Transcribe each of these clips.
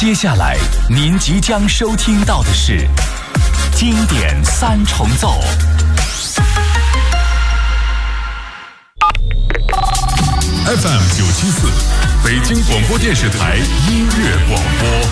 接下来您即将收听到的是经典三重奏。 FM974北京广播电视台音乐广播。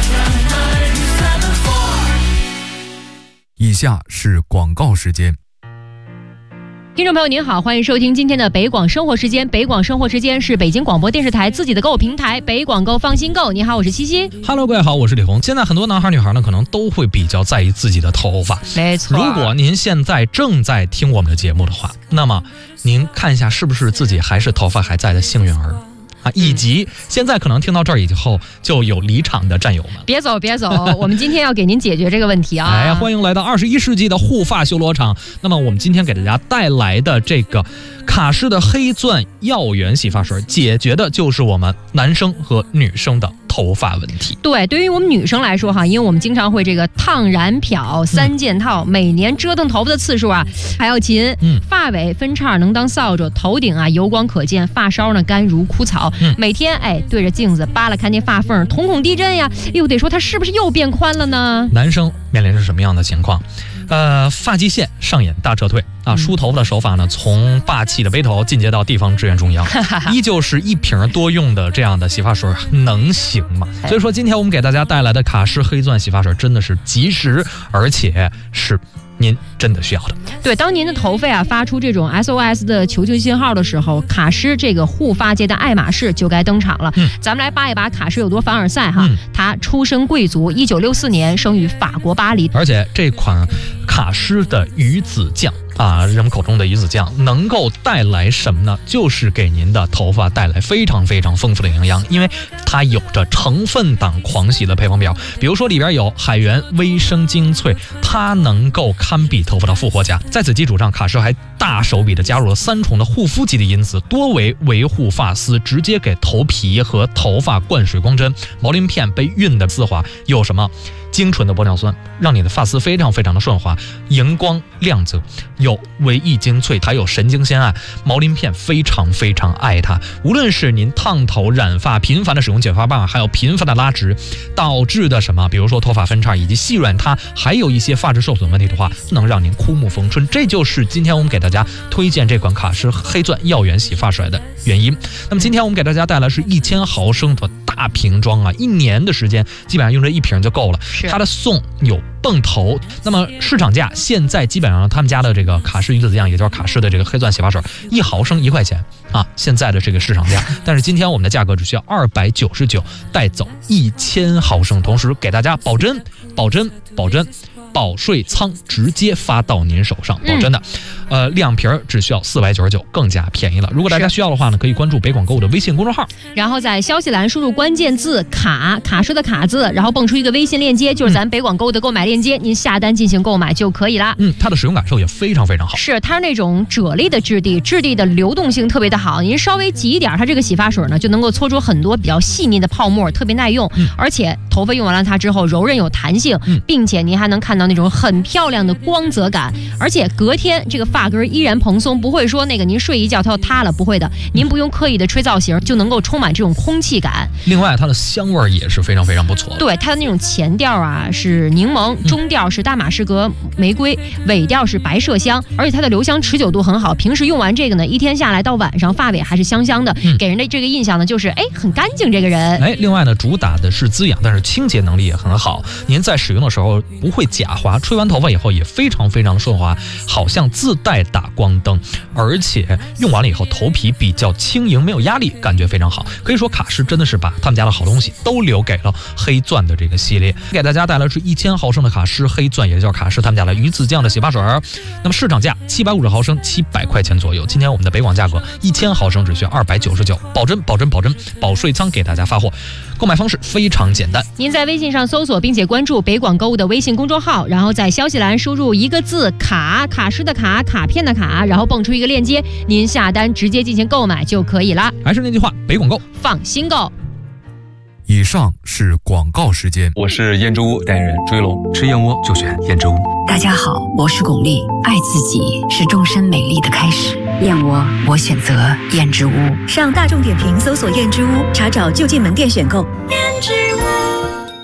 以下是广告时间。 听众朋友您好，欢迎收听今天的北广生活时间。北广生活时间是北京广播电视台自己的购物平台，北广购放心购。你好，我是七七。 Hello， 各位好，我是李红。现在很多男孩女孩呢，可能都会比较在意自己的头发。 没错。 如果您现在正在听我们的节目的话，那么您看一下是不是自己还是头发还在的幸运儿。以及现在可能听到这儿以后就有离场的战友们， 别走别走，我们今天要给您解决这个问题啊！ 欢迎来到21世纪的护发修罗场。那么我们今天给大家带来的这个卡诗的黑钻耀源洗发水，解决的就是我们男生和女生的头发问题。 对，对于我们女生来说哈，因为我们经常会这个烫染漂三件套，每年折腾头发的次数啊还要勤。发尾分叉能当扫帚，头顶啊油光可见，发梢呢干如枯草。每天对着镜子扒拉看那发缝，瞳孔地震呀，又得说它是不是又变宽了呢？ 男生面临着什么样的情况？发际线上演大撤退啊！梳头发的手法呢，从霸气的背头进阶到地方支援中央，依旧是一瓶多用的这样的洗发水，能行吗？所以说，今天我们给大家带来的卡诗黑钻洗发水真的是及时，而且是您真的需要的。 对，当您的头发发出这种 SOS 的求救信号的时候，卡诗这个护发界的爱马仕就该登场了。咱们来扒一扒卡诗有多凡尔赛哈。他出身贵族，1964年生于法国巴黎， 而且这款卡诗的鱼子酱人们口中的鱼子酱能够带来什么呢？就是给您的头发带来非常非常丰富的营养，因为它有着成分党狂喜的配方表，比如说里边有海源微生精粹，它能够堪比头发的复活甲。在此基础上，卡诗还大手笔的加入了3重的护肤级的因子，多为维护发丝，直接给头皮和头发灌水光针。毛鳞片被熨的丝滑，有什么精纯的玻尿酸，让你的发丝非常非常的顺滑，荧光亮泽。有维 E 精粹，还有神经酰胺，毛鳞片非常非常爱它。无论是您烫头染发频繁的使用剪发棒，还有频繁的拉直导致的什么，比如说头发分叉以及细软塌，还有一些发质受损问题的话，能让您枯木逢春。这就是今天我们给大家推荐这款卡诗黑钻耀源洗发水的原因。那么今天我们给大家带来是1000毫升的大瓶装1年的时间基本上用这一瓶就够了。它的送有泵头，那么市场价现在基本上他们家的这个卡诗鱼子酱，也就是卡诗的这个黑钻洗发水，1毫升1块钱现在的这个市场价。但是今天我们的价格只需要299，带走1000毫升，同时给大家保真保税仓直接发到您手上，保真的。2瓶只需要499，更加便宜了。如果大家需要的话呢，可以关注北广购的微信公众号， 然后在消息栏输入关键字卡诗的卡字，然后蹦出一个微信链接，就是咱北广购的购买链接，您下单进行购买就可以啦。 它的使用感受也非常非常好， 是它是那种啫喱的质地的流动性特别的好，您稍微挤一点，它这个洗发水呢就能够搓出很多比较细腻的泡沫，特别耐用。而且头发用完了它之后柔韧有弹性，并且您还能看到那种很漂亮的光泽感，而且隔天这个发根依然蓬松，不会说那个您睡一觉它要塌了，不会的，您不用刻意的吹造型就能够充满这种空气感。 另外它的香味也是非常非常不错的。 对，它的那种前调是柠檬，中调是大马士革玫瑰，尾调是白麝香，而且它的留香持久度很好，平时用完这个呢一天下来到晚上发尾还是香香的，给人的这个印象呢就是很干净这个人。 另外呢主打的是滋养，但是清洁能力也很好，您在使用的时候不会假滑，吹完头发以后也非常非常的顺滑，好像自带打光灯，而且用完了以后头皮比较轻盈，没有压力，感觉非常好。可以说卡诗真的是把他们家的好东西都留给了黑钻的这个系列，给大家带来是1000毫升的卡诗黑钻，也叫卡诗他们家的鱼子酱的洗发水。那么市场价750毫升700块钱左右，今天我们的北广价格1000毫升只需要299，保真保税仓给大家发货。购买方式非常简单， 您在微信上搜索并且关注北广购物的微信公众号，然后在消息栏输入一个字卡诗的卡片的卡，然后蹦出一个链接，您下单直接进行购买就可以了。 还是那句话，北广购放心购。 以上是广告时间。 我是燕之屋代言人追龙，吃燕窝就选燕之屋。 大家好，我是巩俐，爱自己是终身美丽的开始。燕窝，我选择燕之屋。 上大众点评搜索燕之屋，查找就近门店选购。燕之屋。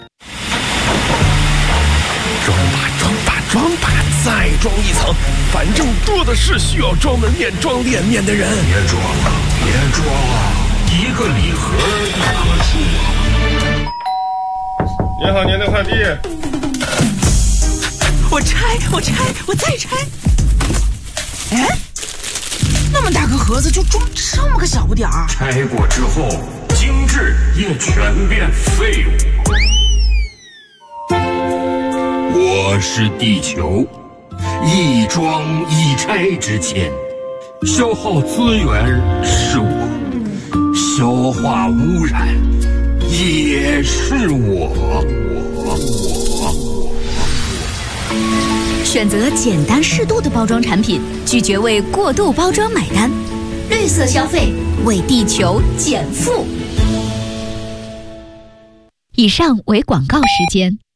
再装一层，反正多的是需要装门面、装脸面的人。 别装了，别装了，一个礼盒一棵树啊！ 你好，您的快递。 我再拆。哎，那么大个盒子就装这么个小不点儿。 拆过之后，精致也全变废物。我是地球，一装一拆之前，消耗资源是我，消化污染也是我。 选择简单适度的包装产品，拒绝为过度包装买单。绿色消费，为地球减负。以上为广告时间。